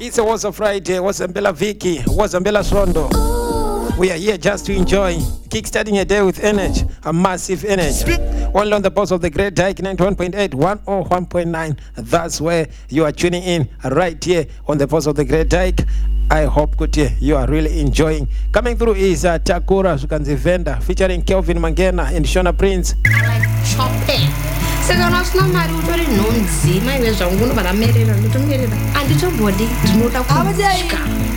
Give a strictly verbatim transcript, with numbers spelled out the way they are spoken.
It's a Waza Friday, Wazambela Vicky, Wazambela Sondo. We are here just to enjoy, kickstarting a day with energy, a massive energy. Only on the pulse of the Great Dyke, ninety-one point eight, one oh one point nine. That's where you are tuning in, right here on the pulse of the Great Dyke. I hope good you are really enjoying. Coming through is uh, Takura Sukanzi Venda featuring Kelvin Mangena and Shona Prince. I like chopping. Sekana sina mari utori nonzi maiwe zvangu vanhu varamerera nditomerera andito body ndinoda kushika